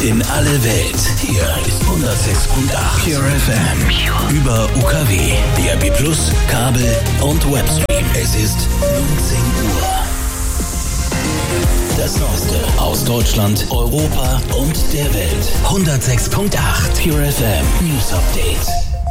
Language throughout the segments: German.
in alle Welt. Hier ist 106.8 Pure FM. Über UKW, DAB+, Kabel und Webstream. Es ist 19 Uhr. Das Neueste aus Deutschland, Europa und der Welt. 106.8 Pure FM News Update.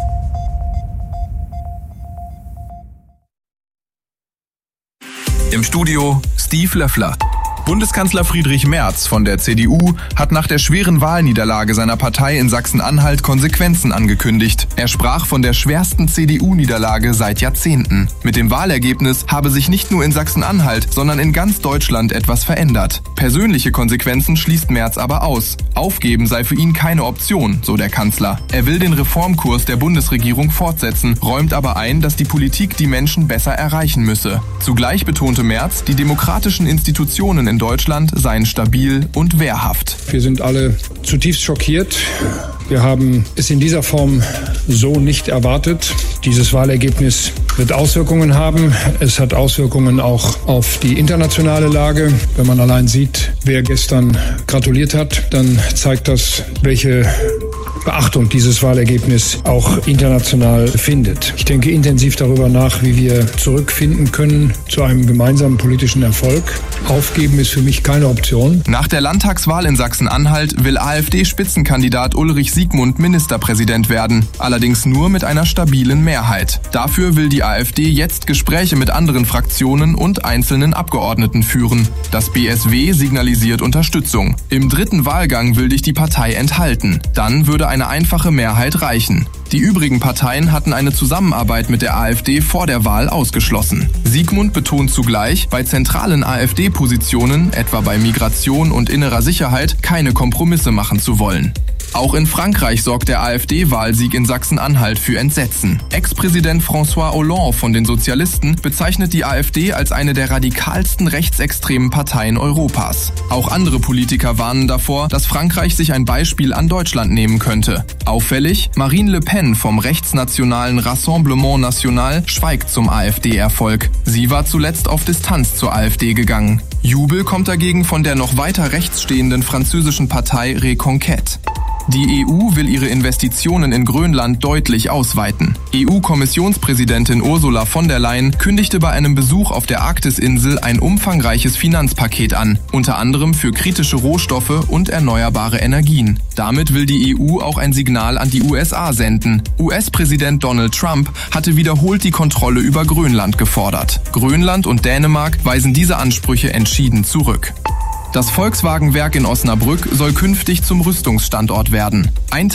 Im Studio Steve Löffler. Bundeskanzler Friedrich Merz von der CDU hat nach der schweren Wahlniederlage seiner Partei in Sachsen-Anhalt Konsequenzen angekündigt. Er sprach von der schwersten CDU-Niederlage seit Jahrzehnten. Mit dem Wahlergebnis habe sich nicht nur in Sachsen-Anhalt, sondern in ganz Deutschland etwas verändert. Persönliche Konsequenzen schließt Merz aber aus. Aufgeben sei für ihn keine Option, so der Kanzler. Er will den Reformkurs der Bundesregierung fortsetzen, räumt aber ein, dass die Politik die Menschen besser erreichen müsse. Zugleich betonte Merz, die demokratischen Institutionen in Deutschland seien stabil und wehrhaft. Wir sind alle zutiefst schockiert. Wir haben es in dieser Form so nicht erwartet. Dieses Wahlergebnis wird Auswirkungen haben. Es hat Auswirkungen auch auf die internationale Lage. Wenn man allein sieht, wer gestern gratuliert hat, dann zeigt das, welche Beachtung dieses Wahlergebnis auch international findet. Ich denke intensiv darüber nach, wie wir zurückfinden können zu einem gemeinsamen politischen Erfolg. Aufgeben ist für mich keine Option. Nach der Landtagswahl in Sachsen-Anhalt will AfD-Spitzenkandidat Ulrich Siegmund Ministerpräsident werden, allerdings nur mit einer stabilen Mehrheit. Dafür will die AfD jetzt Gespräche mit anderen Fraktionen und einzelnen Abgeordneten führen. Das BSW signalisiert Unterstützung. Im dritten Wahlgang will sich die Partei enthalten. Dann würde eine einfache Mehrheit reichen. Die übrigen Parteien hatten eine Zusammenarbeit mit der AfD vor der Wahl ausgeschlossen. Siegmund betont zugleich, bei zentralen AfD-Positionen, etwa bei Migration und innerer Sicherheit, keine Kompromisse machen zu wollen. Auch in Frankreich sorgt der AfD-Wahlsieg in Sachsen-Anhalt für Entsetzen. Ex-Präsident François Hollande von den Sozialisten bezeichnet die AfD als eine der radikalsten rechtsextremen Parteien Europas. Auch andere Politiker warnen davor, dass Frankreich sich ein Beispiel an Deutschland nehmen könnte. Auffällig, Marine Le Pen vom rechtsnationalen Rassemblement National schweigt zum AfD-Erfolg. Sie war zuletzt auf Distanz zur AfD gegangen. Jubel kommt dagegen von der noch weiter rechts stehenden französischen Partei Reconquête. Die EU will ihre Investitionen in Grönland deutlich ausweiten. EU-Kommissionspräsidentin Ursula von der Leyen kündigte bei einem Besuch auf der Arktisinsel ein umfangreiches Finanzpaket an, unter anderem für kritische Rohstoffe und erneuerbare Energien. Damit will die EU auch ein Signal an die USA senden. US-Präsident Donald Trump hatte wiederholt die Kontrolle über Grönland gefordert. Grönland und Dänemark weisen diese Ansprüche entschieden zurück. Das Volkswagen-Werk in Osnabrück soll künftig zum Rüstungsstandort werden.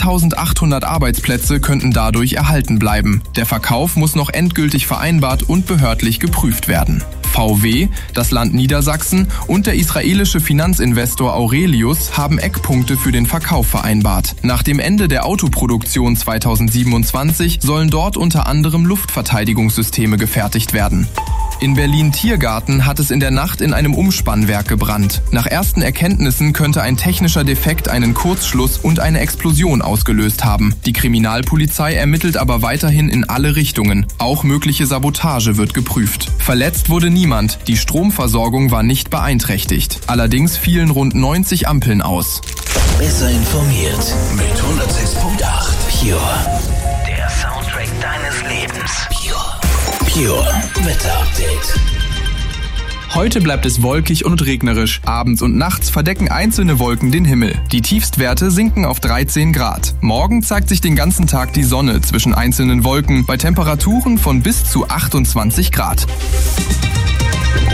1800 Arbeitsplätze könnten dadurch erhalten bleiben. Der Verkauf muss noch endgültig vereinbart und behördlich geprüft werden. VW, das Land Niedersachsen und der israelische Finanzinvestor Aurelius haben Eckpunkte für den Verkauf vereinbart. Nach dem Ende der Autoproduktion 2027 sollen dort unter anderem Luftverteidigungssysteme gefertigt werden. In Berlin-Tiergarten hat es in der Nacht in einem Umspannwerk gebrannt. Nach ersten Erkenntnissen könnte ein technischer Defekt einen Kurzschluss und eine Explosion ausgelöst haben. Die Kriminalpolizei ermittelt aber weiterhin in alle Richtungen. Auch mögliche Sabotage wird geprüft. Verletzt wurde niemand. Die Stromversorgung war nicht beeinträchtigt. Allerdings fielen rund 90 Ampeln aus. Besser informiert mit 106.8 Pure. Der Soundtrack deines Lebens. Pure Wetter Update. Heute bleibt es wolkig und regnerisch. Abends und nachts verdecken einzelne Wolken den Himmel. Die Tiefstwerte sinken auf 13 Grad. Morgen zeigt sich den ganzen Tag die Sonne zwischen einzelnen Wolken bei Temperaturen von bis zu 28 Grad.